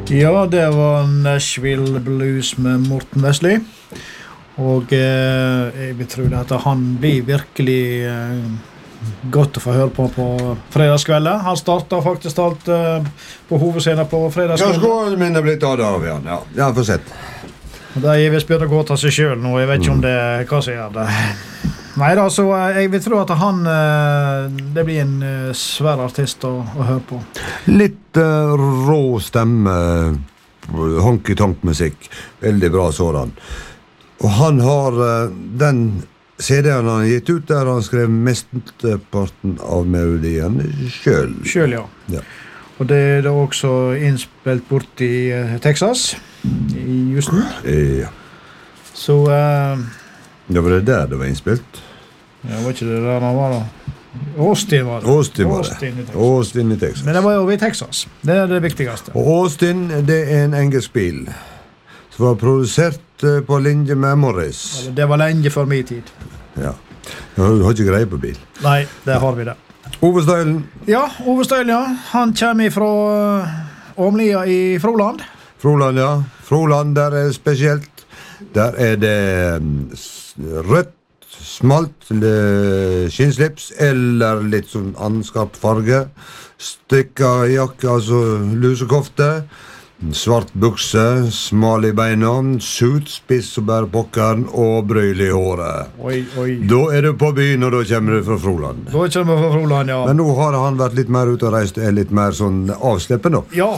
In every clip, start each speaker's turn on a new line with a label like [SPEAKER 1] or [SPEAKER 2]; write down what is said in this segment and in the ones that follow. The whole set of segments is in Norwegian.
[SPEAKER 1] Ja, det var Nashville Blues med Morten Wesley. Og jeg vil tro at han blir virkelig godt å få høre på fredagskveldet. Han startet faktisk alt på hovedscenen på fredagskveldet.
[SPEAKER 2] Ja, skålen min er blitt av igjen, ja. Ja, for sett.
[SPEAKER 1] Og det er visst bedre å gå til seg selv nå, jeg vet ikke om det hva som gjør det. Neida, så jeg vil tro at han det blir en svær artist å høre på.
[SPEAKER 2] Litt rå stemme, honky-tonk-musikk, veldig bra sådan. Og han har den CD-en han har gitt ut der, han skrev mesteparten av melodien selv.
[SPEAKER 1] Selv, ja.
[SPEAKER 2] Ja.
[SPEAKER 1] Og det er da også innspilt bort i Texas, i Houston.
[SPEAKER 2] Ja.
[SPEAKER 1] Så...
[SPEAKER 2] det var det der det var innspilt.
[SPEAKER 1] Ja, var ikke det der han var da? Austin var det.
[SPEAKER 2] Austin i Texas.
[SPEAKER 1] Men det var jo i Texas. Det er det viktigste.
[SPEAKER 2] Og Austin, det er en engelsk bil som var produsert på linje med Morris.
[SPEAKER 1] Det var lenge før min tid.
[SPEAKER 2] Ja. Du har ikke greie på bil.
[SPEAKER 1] Nei, det har vi det.
[SPEAKER 2] Ove Støylen.
[SPEAKER 1] Ja, Ove Støylen, ja. Han kommer fra Åmlia i Froland.
[SPEAKER 2] Froland, ja. Froland, der er spesielt. Der er det rødt, smalt, skinnslips, eller litt sånn anskarp farge. Strikka jakke, altså lusekofte. Svart bukse, smal i beina, suit, spiss og bær pokkeren og brøyl i håret.
[SPEAKER 1] Oi, oi.
[SPEAKER 2] Da er du på byen, og da kommer du fra Froland.
[SPEAKER 1] Da kommer du fra Froland, ja.
[SPEAKER 2] Men nå har han vært litt mer ute og reist, er litt mer sånn avslippen da.
[SPEAKER 1] Ja,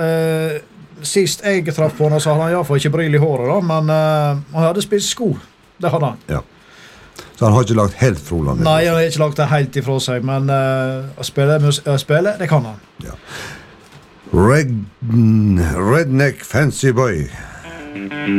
[SPEAKER 1] sist jeg traff på henne, så hadde han i hvert fall ikke bryl i håret da, men han hadde spist sko. Det hadde han.
[SPEAKER 2] Ja. Så han har ikke lagt helt Froland?
[SPEAKER 1] Nei, han har ikke lagt det helt ifra seg, men å spille, det kan han.
[SPEAKER 2] Ja. Redneck Fancy Boy.